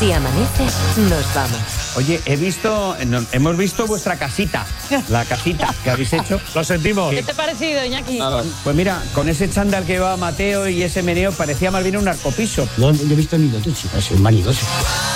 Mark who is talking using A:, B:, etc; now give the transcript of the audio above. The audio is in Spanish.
A: Si amanece, nos vamos.
B: Oye, hemos visto vuestra casita, la casita que habéis hecho.
C: Lo sentimos.
D: ¿Qué te ha parecido, Iñaki?
B: Pues mira, con ese chándal que llevaba Mateo y ese meneo parecía más bien un narcopiso.
E: No he visto ni lo tuyo, es vanidoso.